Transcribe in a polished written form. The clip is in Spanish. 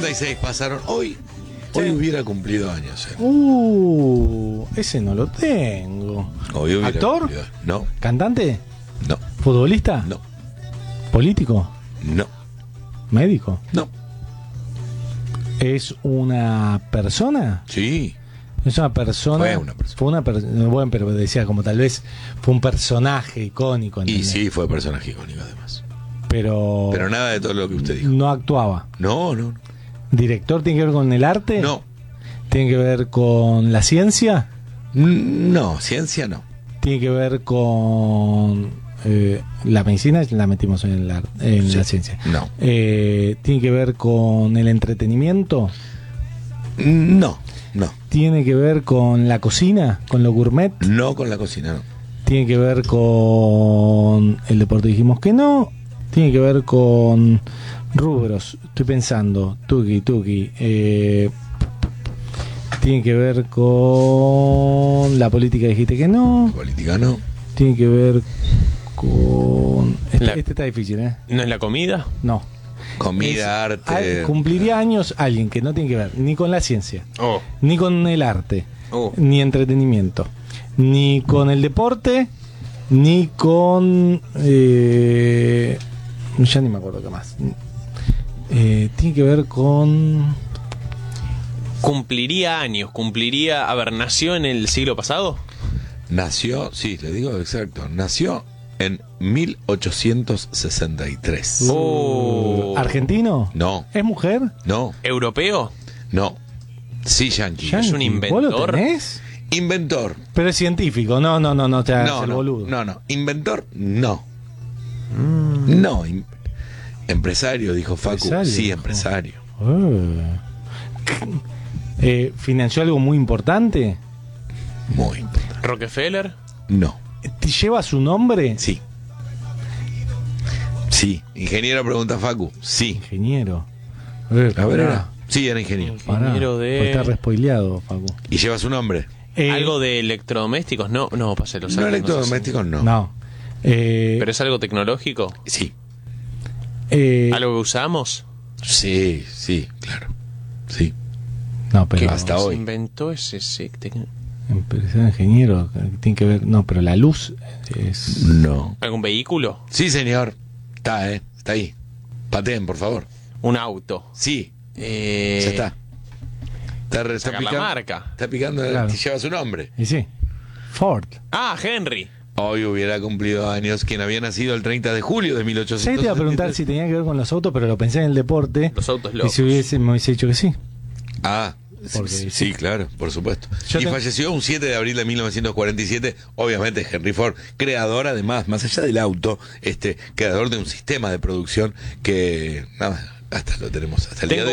56 pasaron. Hoy hubiera cumplido años. Ese no lo tengo. Hoy hubiera ¿Actor? cumplido. No, ¿Cantante? no, ¿Futbolista? no, ¿Político? no, ¿Médico? no. ¿Es una persona? Sí, Es una persona. Fue una persona. Fue una persona. Bueno, pero decía como tal vez fue un personaje icónico. y ¿entendés? sí, fue personaje icónico además. Pero Nada de todo lo que usted dijo. no actuaba. No, no, ¿Director tiene que ver con el arte? no. ¿Tiene que ver con la ciencia? No, ciencia no. ¿Tiene que ver con la medicina? La metimos en Sí. la ciencia. No. ¿Tiene que ver con el entretenimiento? No, no. ¿Tiene que ver con la cocina? ¿Con lo gourmet? No con la cocina, no. ¿Tiene que ver con el deporte? Dijimos que no. Tiene que ver con rubros. Estoy pensando. Tuki. Tiene que ver con la política. Dijiste que no. Política no. Tiene que ver con... Este está difícil, ¿eh? ¿No es la comida? No. Comida, arte. Cumpliría años alguien que no tiene que ver ni con la ciencia, Oh. ni con el arte, Oh. ni entretenimiento, ni con el deporte, ni con... ya ni me acuerdo qué más. Tiene que ver con... Cumpliría años, a ver, ¿nació en el siglo pasado? Nació, sí, le digo exacto. Nació en 1863. Oh. ¿Argentino? No, ¿Es mujer? no, ¿Europeo? no. Sí, yankee. ¿Es un Yankee, ¿vos lo inventor? tenés? Inventor. Pero es científico, no te hagas el boludo. no. Inventor, no. No. Empresario, dijo Facu. Empresario, Sí, dijo. empresario. ¿Financió algo muy importante? Muy importante. ¿Rockefeller? No. ¿Lleva su nombre? Sí. Sí. Ingeniero, pregunta Facu. Sí. Ingeniero. A ver, pará, era. Sí, era ingeniero. pará, Ingeniero de- porque está respoileado, Facu. ¿Y lleva su nombre? ¿Algo de electrodomésticos? No, pase los No, años, electrodomésticos no. No. ¿Pero es algo tecnológico? Sí. ¿Algo que usamos? Sí, sí, claro. Sí. No, pero ¿Qué hasta se hoy. inventó ese empresario, ingeniero, tiene que ver, no, pero la luz es... No. ¿Algún vehículo? Sí, señor. Está, está ahí. Pateen, por favor. ¿Un auto? Sí, ya está. Está sacar la marca. Está picando, Claro. lleva su nombre. Y sí, Ford. Ah, Henry. Hoy hubiera cumplido años quien había nacido el 30 de julio de Sí, 1873. te iba a preguntar si tenía que ver con los autos, pero lo pensé en el deporte. Los autos Y locos. si me hubiese dicho que sí. Ah, Porque sí, claro, por supuesto. Yo Y te- falleció un 7 de abril de 1947, obviamente Henry Ford, creador además, más allá del auto, creador de un sistema de producción que nada, hasta lo tenemos hasta el día de hoy.